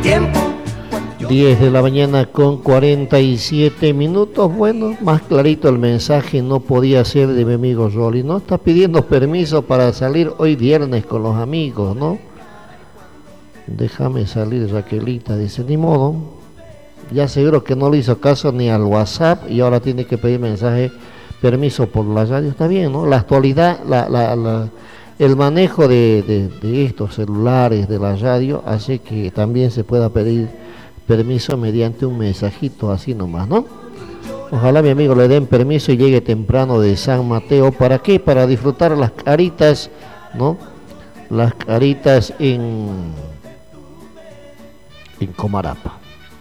10 de la mañana con 47 minutos. Bueno, más clarito el mensaje no podía ser de mi amigo Rolly, ¿no? Está pidiendo permiso para salir hoy viernes con los amigos, ¿no? Déjame salir, Raquelita, dice, ni modo. Ya seguro que no le hizo caso ni al WhatsApp y ahora tiene que pedir mensaje, permiso por la radio. Está bien, ¿no? La actualidad, el manejo de estos celulares, de la radio, hace que también se pueda pedir permiso mediante un mensajito así nomás, ¿no? Ojalá mi amigo le den permiso y llegue temprano de San Mateo. ¿Para qué? Para disfrutar las caritas, ¿no? Las caritas en Comarapa.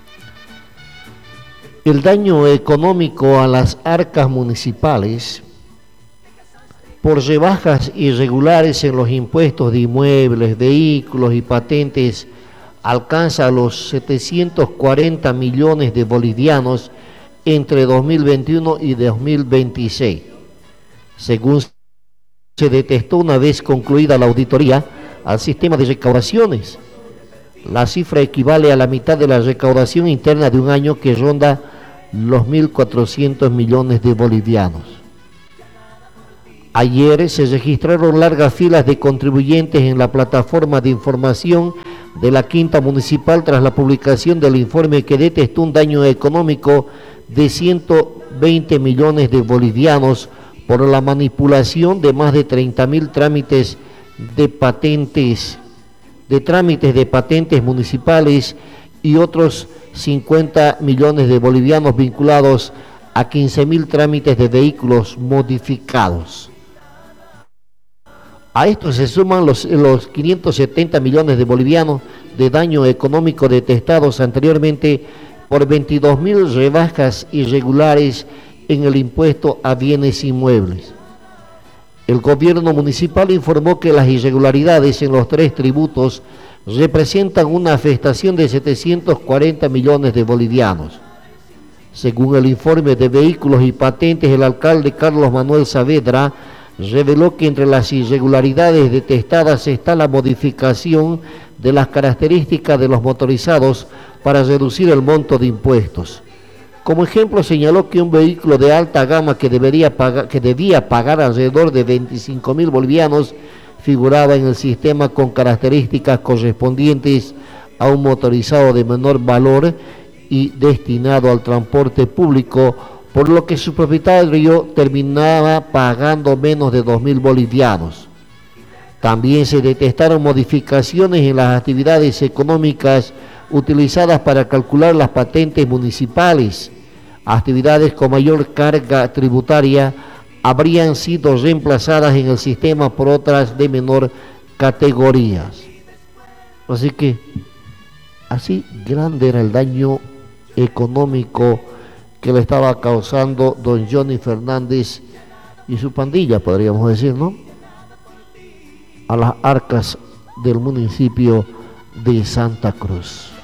El daño económico a las arcas municipales por rebajas irregulares en los impuestos de inmuebles, vehículos y patentes alcanza los 740 millones de bolivianos entre 2021 y 2026. Según se detectó una vez concluida la auditoría al sistema de recaudaciones, la cifra equivale a la mitad de la recaudación interna de un año que ronda los 1.400 millones de bolivianos. Ayer se registraron largas filas de contribuyentes en la plataforma de información de la Quinta Municipal tras la publicación del informe que detectó un daño económico de 120 millones de bolivianos por la manipulación de más de 30.000 trámites de patentes municipales y otros 50 millones de bolivianos vinculados a 15.000 trámites de vehículos modificados. A esto se suman los 570 millones de bolivianos de daño económico detectados anteriormente por 22.000 rebajas irregulares en el impuesto a bienes inmuebles. El gobierno municipal informó que las irregularidades en los 3 tributos representan una afectación de 740 millones de bolivianos. Según el informe de vehículos y patentes, el alcalde Carlos Manuel Saavedra reveló que entre las irregularidades detectadas está la modificación de las características de los motorizados para reducir el monto de impuestos. Como ejemplo, señaló que un vehículo de alta gama que debía pagar alrededor de 25.000 bolivianos figuraba en el sistema con características correspondientes a un motorizado de menor valor y destinado al transporte público, por lo que su propietario terminaba pagando menos de 2.000 bolivianos. También se detectaron modificaciones en las actividades económicas utilizadas para calcular las patentes municipales. Actividades con mayor carga tributaria habrían sido reemplazadas en el sistema por otras de menor categorías. Así que, así grande era el daño económico que le estaba causando don Johnny Fernández y su pandilla, podríamos decir, ¿no?, a las arcas del municipio de Santa Cruz.